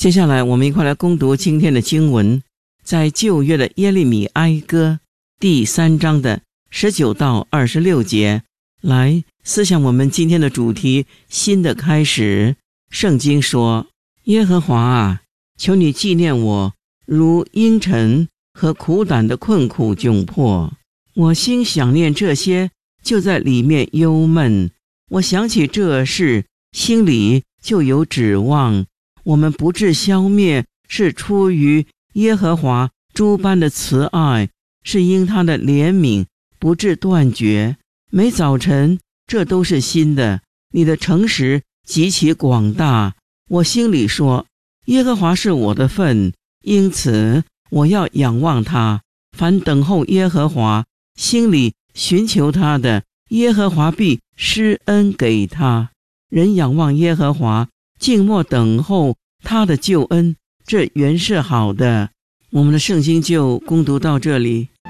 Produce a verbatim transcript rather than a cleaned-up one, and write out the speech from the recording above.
接下来我们一块来攻读今天的经文，在旧约的耶利米哀歌第三章的十九到二十六节，来思想我们今天的主题，新的开始。圣经说，耶和华啊，求你纪念我，如阴沉和苦胆的困苦窘迫。我心想念这些，就在里面忧闷。我想起这事，心里就有指望。我们不致消灭，是出于耶和华诸般的慈爱，是因他的怜悯不致断绝。每早晨，这都是新的。你的诚实极其广大。我心里说，耶和华是我的份，因此我要仰望他。凡等候耶和华，心里寻求他的，耶和华必施恩给他。人仰望耶和华，静默等候他的救恩，这原是好的。我们的圣经就攻读到这里。